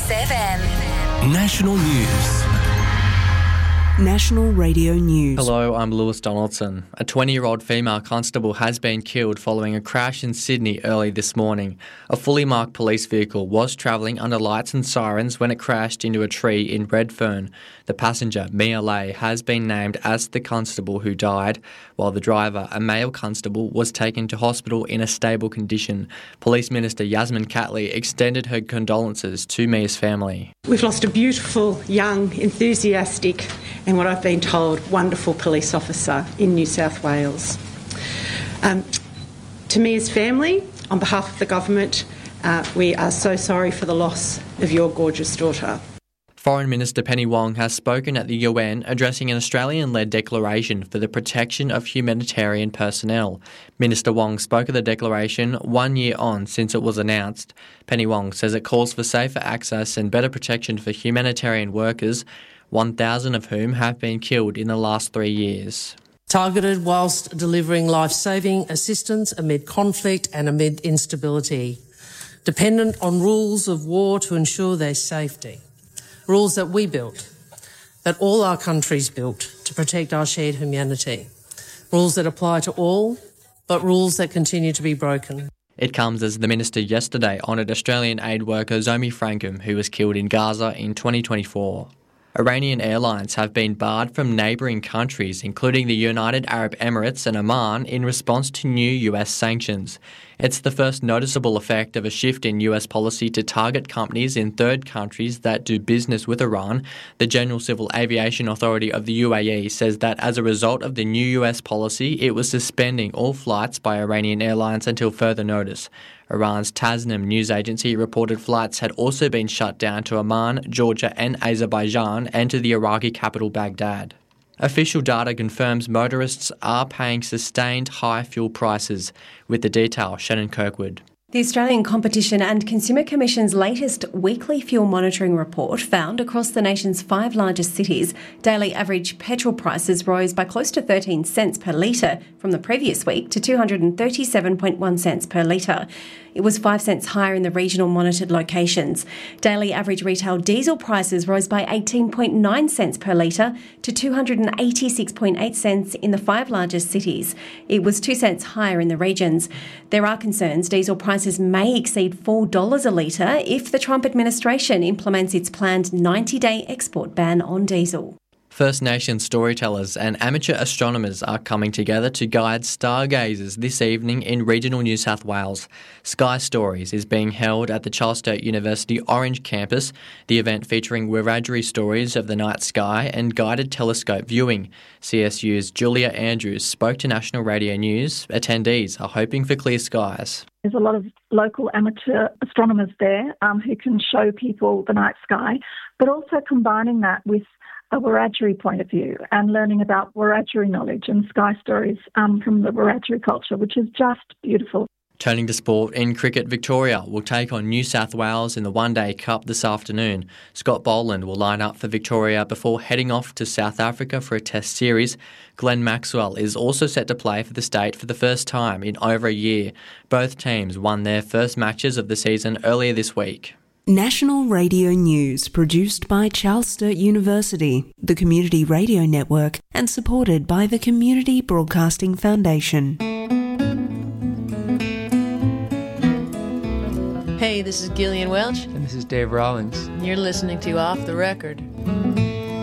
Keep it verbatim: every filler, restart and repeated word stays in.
F M. National News. National Radio News. Hello, I'm Lewis Donaldson. A twenty-year-old female constable has been killed following a crash in Sydney early this morning. A fully marked police vehicle was travelling under lights and sirens when it crashed into a tree in Redfern. The passenger, Mia Lay, has been named as the constable who died, while the driver, a male constable, was taken to hospital in a stable condition. Police Minister Yasmin Catley extended her condolences to Mia's family. We've lost a beautiful, young, enthusiastic and what I've been told, wonderful police officer in New South Wales. Um, to Mia's family, on behalf of the government, uh, we are so sorry for the loss of your gorgeous daughter. Foreign Minister Penny Wong has spoken at the U N addressing an Australian-led declaration for the protection of humanitarian personnel. Minister Wong spoke of the declaration one year on since it was announced. Penny Wong says it calls for safer access and better protection for humanitarian workers, one thousand of whom have been killed in the last three years. Targeted whilst delivering life-saving assistance amid conflict and amid instability. Dependent on rules of war to ensure their safety. Rules that we built, that all our countries built to protect our shared humanity. Rules that apply to all, but rules that continue to be broken. It comes as the minister yesterday honoured Australian aid worker Zomi Frankum, who was killed in Gaza in twenty twenty-four. Iranian airlines have been barred from neighbouring countries, including the United Arab Emirates and Oman, in response to new U S sanctions. It's the first noticeable effect of a shift in U S policy to target companies in third countries that do business with Iran. The General Civil Aviation Authority of the U A E says that as a result of the new U S policy, it was suspending all flights by Iranian airlines until further notice. Iran's Tasnim news agency reported flights had also been shut down to Oman, Georgia and Azerbaijan and to the Iraqi capital Baghdad. Official data confirms motorists are paying sustained high fuel prices. With the detail, Shannon Kirkwood. The Australian Competition and Consumer Commission's latest weekly fuel monitoring report found across the nation's five largest cities, daily average petrol prices rose by close to thirteen cents per litre from the previous week to two hundred thirty-seven point one cents per litre. It was five cents higher in the regional monitored locations. Daily average retail diesel prices rose by eighteen point nine cents per litre to two hundred eighty-six point eight cents in the five largest cities. It was two cents higher in the regions. There are concerns diesel prices may exceed four dollars a litre if the Trump administration implements its planned ninety-day export ban on diesel. First Nations storytellers and amateur astronomers are coming together to guide stargazers this evening in regional New South Wales. Sky Stories is being held at the Charles Sturt University Orange campus, the event featuring Wiradjuri stories of the night sky and guided telescope viewing. C S U's Julia Andrews spoke to National Radio News. Attendees are hoping for clear skies. There's a lot of local amateur astronomers there um, who can show people the night sky, but also combining that with a Wiradjuri point of view and learning about Wiradjuri knowledge and sky stories um, from the Wiradjuri culture, which is just beautiful. Turning to sport, in cricket, Victoria will take on New South Wales in the One Day Cup this afternoon. Scott Boland will line up for Victoria before heading off to South Africa for a test series. Glenn Maxwell is also set to play for the state for the first time in over a year. Both teams won their first matches of the season earlier this week. National Radio News, produced by Charles Sturt University, the Community Radio Network, and supported by the Community Broadcasting Foundation. Hey, this is Gillian Welch. And this is Dave Rawlings. You're listening to Off the Record.